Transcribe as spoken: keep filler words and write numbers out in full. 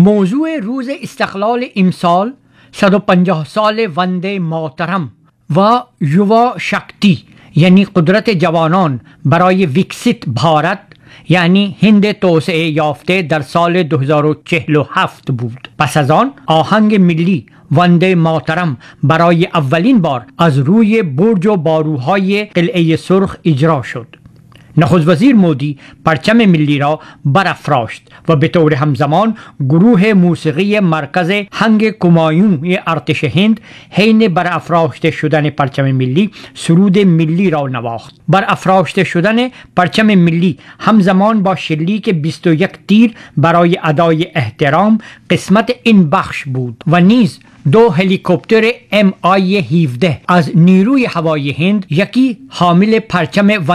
موضوع روز استقلال امسال صد و پنجاه سال ونده ماترم و یووا شکتی یعنی قدرت جوانان برای ویکسیت بھارت یعنی هند توسعه یافته در سال دو هزار و چهل و هفت بود. پس از آن آهنگ ملی ونده ماترم برای اولین بار از روی برج و باروهای قلعه سرخ اجرا شد. نخست وزیر مودی پرچم ملی را برافراشت و به طور همزمان گروه موسیقی مرکز هنگ کمایون ارتش هند حین برافراشته شدن پرچم ملی سرود ملی را نواخت. برافراشته شدن پرچم ملی همزمان با شلیک بیست و یک تیر برای ادای احترام قسمت این بخش بود و نیز دو هلیکوپتر ام آی هفده از نیروی هوایی هند، یکی حامل پرچم